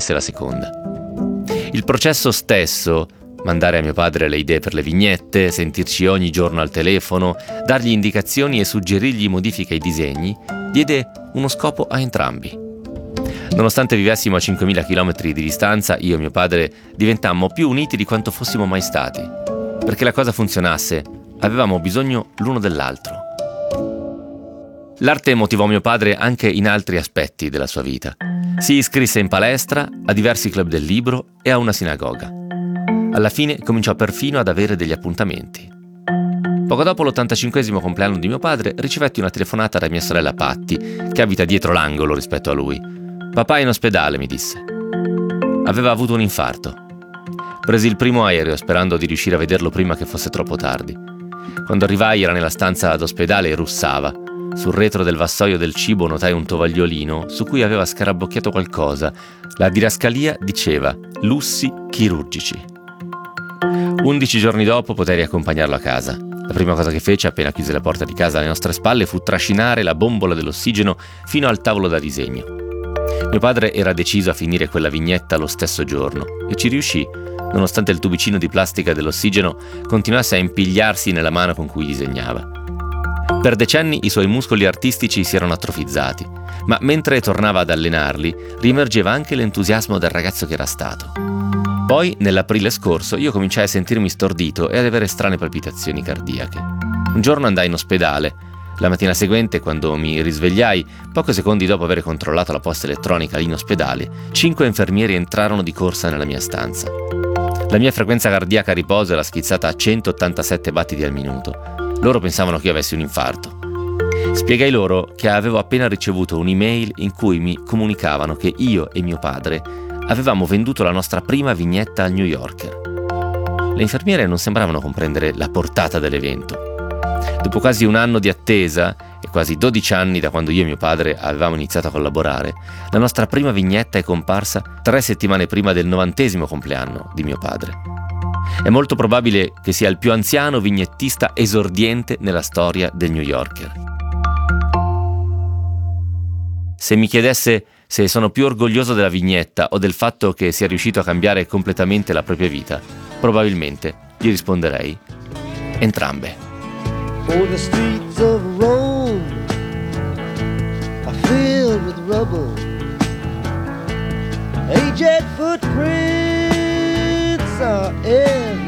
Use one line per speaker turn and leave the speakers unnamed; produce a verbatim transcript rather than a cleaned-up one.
scegliesse la seconda. Il processo stesso, mandare a mio padre le idee per le vignette, sentirci ogni giorno al telefono, dargli indicazioni e suggerirgli modifiche ai disegni, diede uno scopo a entrambi. Nonostante vivessimo a cinquemila chilometri di distanza, io e mio padre diventammo più uniti di quanto fossimo mai stati. Perché la cosa funzionasse, avevamo bisogno l'uno dell'altro. L'arte motivò mio padre anche in altri aspetti della sua vita. Si iscrisse in palestra, a diversi club del libro e a una sinagoga. Alla fine cominciò perfino ad avere degli appuntamenti. Poco dopo l'ottantacinquesimo compleanno di mio padre ricevetti una telefonata da mia sorella Patti, che abita dietro l'angolo rispetto a lui. «Papà è in ospedale», mi disse. Aveva avuto un infarto. Presi il primo aereo sperando di riuscire a vederlo prima che fosse troppo tardi. Quando arrivai era nella stanza d'ospedale e russava. Sul retro del vassoio del cibo notai un tovagliolino su cui aveva scarabocchiato qualcosa. La didascalia diceva «lussi chirurgici». Undici giorni dopo potei accompagnarlo a casa. La prima cosa che fece appena chiuse la porta di casa alle nostre spalle fu trascinare la bombola dell'ossigeno fino al tavolo da disegno. Mio padre era deciso a finire quella vignetta lo stesso giorno e ci riuscì, nonostante il tubicino di plastica dell'ossigeno continuasse a impigliarsi nella mano con cui disegnava. Per decenni i suoi muscoli artistici si erano atrofizzati, ma mentre tornava ad allenarli riemergeva anche l'entusiasmo del ragazzo che era stato. Poi, nell'aprile scorso, io cominciai a sentirmi stordito e ad avere strane palpitazioni cardiache. Un giorno andai in ospedale. La mattina seguente, quando mi risvegliai, pochi secondi dopo aver controllato la posta elettronica in ospedale, cinque infermieri entrarono di corsa nella mia stanza. La mia frequenza cardiaca a riposo era schizzata a centottantasette battiti al minuto. Loro pensavano che io avessi un infarto. Spiegai loro che avevo appena ricevuto un'email in cui mi comunicavano che io e mio padre avevamo venduto la nostra prima vignetta al New Yorker. Le infermiere non sembravano comprendere la portata dell'evento. Dopo quasi un anno di attesa e quasi dodici anni da quando io e mio padre avevamo iniziato a collaborare, la nostra prima vignetta è comparsa tre settimane prima del novantesimo compleanno di mio padre. È molto probabile che sia il più anziano vignettista esordiente nella storia del New Yorker. Se mi chiedesse se sono più orgoglioso della vignetta o del fatto che sia riuscito a cambiare completamente la propria vita, probabilmente gli risponderei entrambe.
For the streets of Rome are filled with rubble. Aged footprints are everywhere.